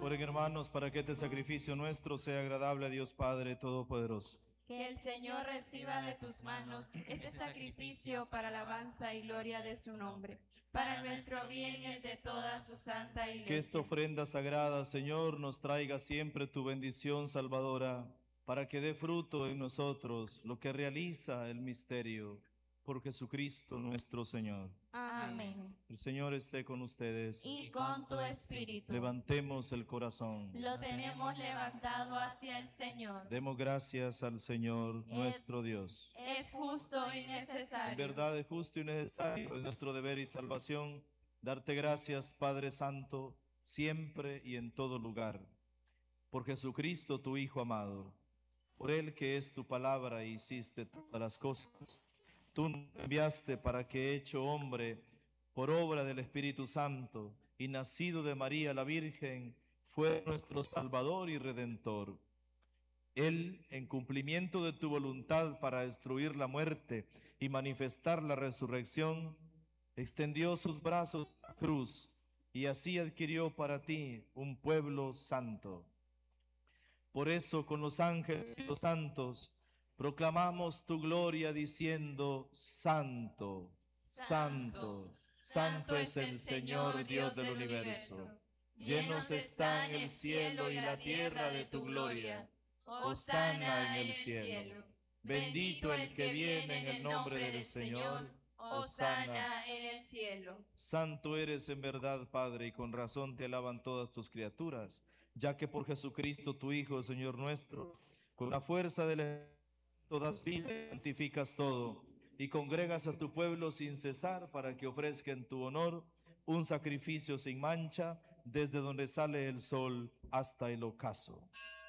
Oren, hermanos, para que este sacrificio nuestro sea agradable a Dios Padre Todopoderoso. Que el Señor reciba de tus manos este sacrificio para alabanza y gloria de su nombre, para nuestro bien y el de toda su santa iglesia. Que esta ofrenda sagrada, Señor, nos traiga siempre tu bendición salvadora, para que dé fruto en nosotros lo que realiza el misterio. Por Jesucristo nuestro Señor. Amén. El Señor esté con ustedes. Y con tu espíritu. Levantemos el corazón. Lo tenemos levantado hacia el Señor. Demos gracias al Señor nuestro Dios. Es justo y necesario. En verdad es justo y necesario, es nuestro deber y salvación, darte gracias, Padre Santo, siempre y en todo lugar. Por Jesucristo, tu Hijo amado, por Él que es tu palabra y hiciste todas las cosas. Tú nos enviaste para que, hecho hombre, por obra del Espíritu Santo y nacido de María la Virgen, fue nuestro Salvador y Redentor. Él, en cumplimiento de tu voluntad para destruir la muerte y manifestar la resurrección, extendió sus brazos a la cruz y así adquirió para ti un pueblo santo. Por eso, con los ángeles y los santos, proclamamos tu gloria diciendo: Santo, Santo, Santo es el Señor Dios del universo. Llenos están el cielo y la tierra de tu gloria. Hosana en el cielo. Bendito el que viene en el nombre del Señor. Hosana en el cielo. Santo eres en verdad, Padre, y con razón te alaban todas tus criaturas, ya que por Jesucristo, tu Hijo, Señor nuestro, con la fuerza del Espíritu das vida y santificas todo, y congregas a tu pueblo sin cesar para que ofrezca en tu honor un sacrificio sin mancha, desde donde sale el sol hasta el ocaso.